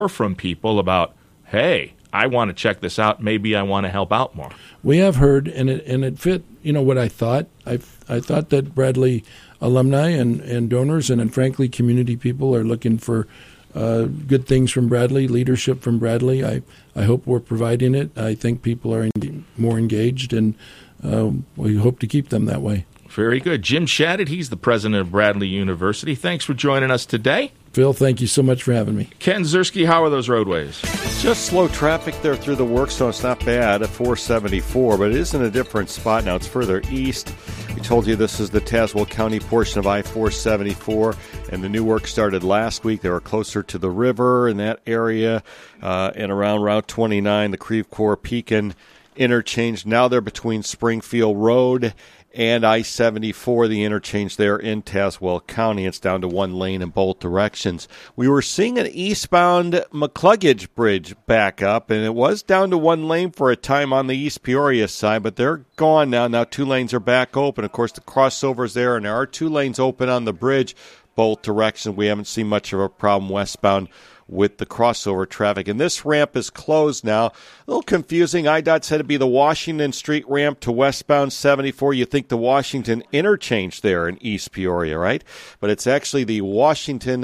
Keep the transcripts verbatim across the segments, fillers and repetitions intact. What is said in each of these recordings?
from people about, hey, I want to check this out. Maybe I want to help out more. We have heard, and it and it fit, you know, what I thought. I I thought that Bradley alumni and, and donors and, and frankly, community people are looking for uh, good things from Bradley, leadership from Bradley. I, I hope we're providing it. I think people are en- more engaged, and uh, we hope to keep them that way. Very good. Jim Shadid, he's the president of Bradley University. Thanks for joining us today. Phil, thank you so much for having me. Ken Ziersky, how are those roadways? Just slow traffic there through the work, so it's not bad at four seventy-four, but it is in a different spot now. It's further east. We told you this is the Tazewell County portion of I four seventy-four, and the new work started last week. They were closer to the river in that area, uh, and around Route twenty-nine, the Creve Coeur Pekin interchange. Now they're between Springfield Road and I seventy-four, the interchange there in Tazewell County. It's down to one lane in both directions. We were seeing an eastbound McCluggage Bridge back up, and it was down to one lane for a time on the East Peoria side, but they're gone now. Now two lanes are back open. Of course, the crossover's there, and there are two lanes open on the bridge, both directions. We haven't seen much of a problem westbound with the crossover traffic. And this ramp is closed now. A little confusing. I DOT said it'd be the Washington Street ramp to westbound seventy-four. You think the Washington interchange there in East Peoria, right? But it's actually the Washington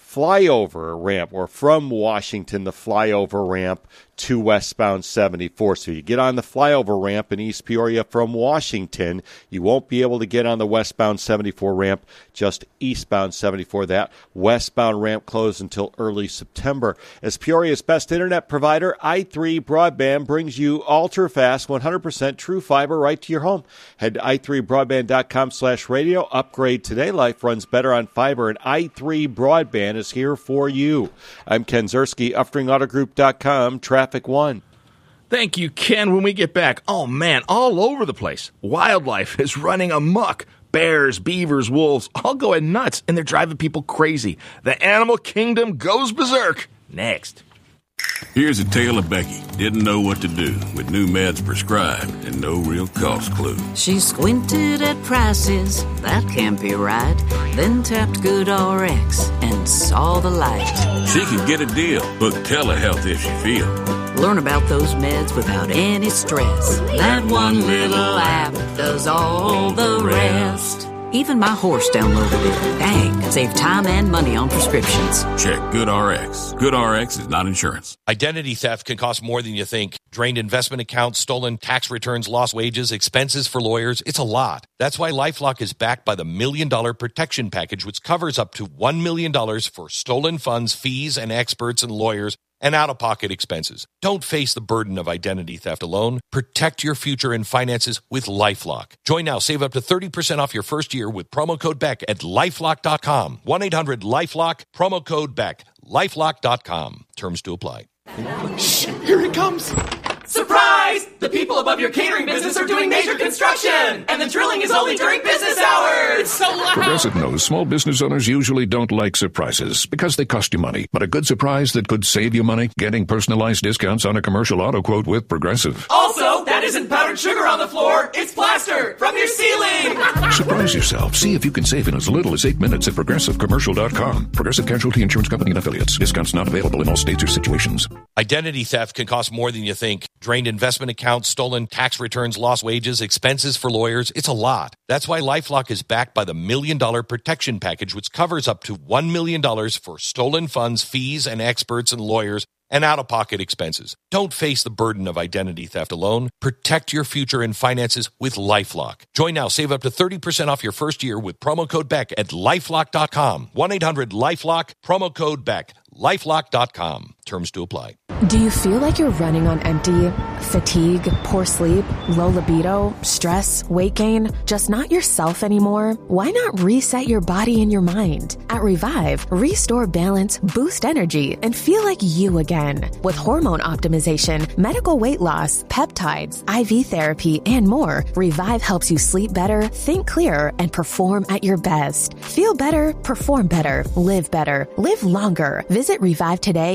flyover ramp, or from Washington, the flyover ramp to westbound seventy-four. So you get on the flyover ramp in East Peoria from Washington. You won't be able to get on the westbound seventy-four ramp, just eastbound seventy-four. That westbound ramp closed until early September. As Peoria's best internet provider, i three Broadband brings you ultra-fast, one hundred percent true fiber right to your home. Head to i three broadband dot com slash radio. Upgrade today. Life runs better on fiber, and i three Broadband is here for you. I'm Ken Ziersky, uftring auto group dot com. Traffic one. Thank you, Ken. When we get back, oh man, all over the place. Wildlife is running amok. Bears, beavers, wolves, all going nuts, and they're driving people crazy. The animal kingdom goes berserk. Next. Here's a tale of Becky. Didn't know what to do with new meds prescribed and no real cost clue. She squinted at prices, that can't be right. Then tapped GoodRx and saw the light. She could get a deal. Book telehealth if she feels. Learn about those meds without any stress. That one little app does all the rest. Even my horse downloaded it. Dang, save time and money on prescriptions. Check GoodRx. GoodRx is not insurance. Identity theft can cost more than you think. Drained investment accounts, stolen tax returns, lost wages, expenses for lawyers. It's a lot. That's why LifeLock is backed by the Million Dollar Protection Package, which covers up to one million dollars for stolen funds, fees, and experts and lawyers, and out-of-pocket expenses. Don't face the burden of identity theft alone. Protect your future and finances with LifeLock. Join now. Save up to thirty percent off your first year with promo code Beck at lifelock dot com. one eight hundred lifelock, promo code Beck. lifelock dot com. Terms to apply. Shh! Here it comes! Surprise! The people above your catering business are doing major construction! And the drilling is only during business hours! It's so loud! Progressive knows small business owners usually don't like surprises because they cost you money. But a good surprise that could save you money? Getting personalized discounts on a commercial auto quote with Progressive. Also, that isn't powdered sugar on the floor, it's plaster from your ceiling! Surprise yourself. See if you can save in as little as eight minutes at progressive commercial dot com. Progressive Casualty Insurance Company and Affiliates. Discounts not available in all states or situations. Identity theft can cost more than you think. Drained investment accounts, stolen tax returns, lost wages, expenses for lawyers. It's a lot. That's why LifeLock is backed by the Million Dollar Protection Package, which covers up to one million dollars for stolen funds, fees, and experts and lawyers, and out-of-pocket expenses. Don't face the burden of identity theft alone. Protect your future and finances with LifeLock. Join now. Save up to thirty percent off your first year with promo code Beck at lifelock dot com. one eight hundred lifelock, promo code Beck. lifelock dot com. Terms to apply. Do you feel like you're running on empty? Fatigue, poor sleep, low libido, stress, weight gain, just not yourself anymore? Why not reset your body and your mind? At Revive, restore balance, boost energy, and feel like you again. With hormone optimization, medical weight loss, peptides, I V therapy, and more, Revive helps you sleep better, think clearer, and perform at your best. Feel better, perform better, live better, live longer. Visit Revive today and book your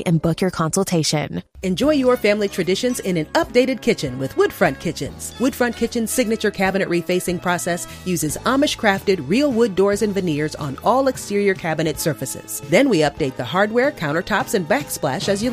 your consultation. Enjoy your family traditions in an updated kitchen with Woodfront Kitchens. Woodfront Kitchen's signature cabinet refacing process uses Amish-crafted real wood doors and veneers on all exterior cabinet surfaces. Then we update the hardware, countertops, and backsplash as you